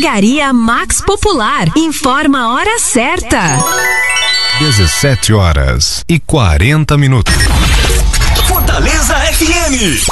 Drogaria Max Popular. Informa a hora certa. 17h40. Fortaleza FM.